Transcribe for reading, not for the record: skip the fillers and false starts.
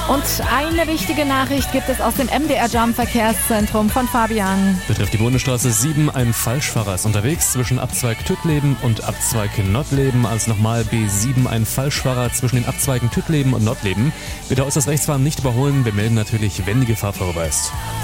Und eine wichtige Nachricht gibt es aus dem MDR Jam Verkehrszentrum von Fabian. Betrifft die Bundesstraße 7, ein Falschfahrer ist unterwegs zwischen Abzweig Tüttleben und Abzweig Nottleben. Also nochmal B7, ein Falschfahrer zwischen den Abzweigen Tüttleben und Nottleben. Bitte äußerst Rechtsfahren nicht überholen. Wir melden natürlich, wenn die Gefahr vorüber ist.